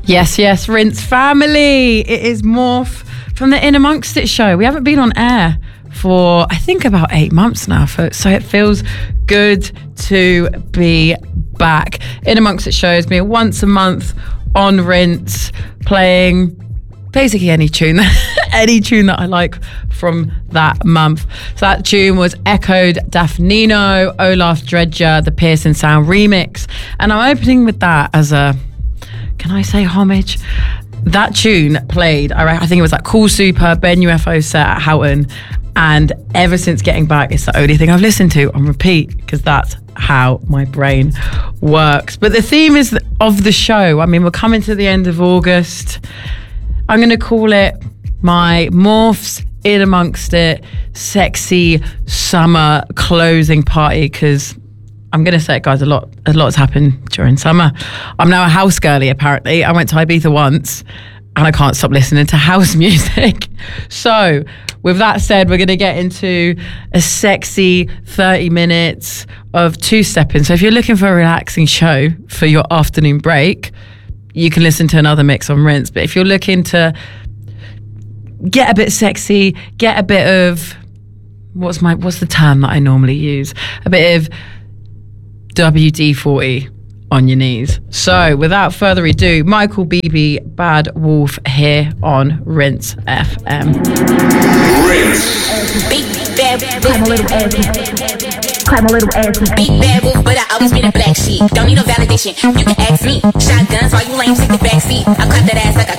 Yes, yes, Rinse family. It is Morph from the In Amongst It show. We haven't been on air for, I think, about 8 months now, so it feels good to be back. In Amongst It shows me once a month on Rinse, playing basically any tune that I like from that month. So that tune was Echoed Daphnino, Olaf Dredger, the Pearson Sound remix. And I'm opening with that as a, can I say homage? That tune played, I think it was that Cool Super Ben UFO set at Houghton. And ever since getting back, it's the only thing I've listened to on repeat, because that's how my brain works. But the theme is of the show. I mean, we're coming to the end of August. I'm going to call it my Morphs In Amongst It sexy summer closing party, because I'm going to say it, guys, a lot has happened during summer. I'm now a house girly, apparently. I went to Ibiza once and I can't stop listening to house music. So with that said, we're going to get into a sexy 30 minutes of two-stepping. So if you're looking for a relaxing show for your afternoon break, you can listen to another mix on Rinse. But if you're looking to get a bit sexy, get a bit of, what's the term that I normally use? A bit of WD-40 on your knees. So without further ado, Michael Bibi, Bad Wolf here on Rinse FM. Rinse. Big bad climb a little ass. Big bad wolf, but I always been a black sheep. Don't need no validation, you can ask me. Shotguns while you lame, take the back seat. I cut that ass like a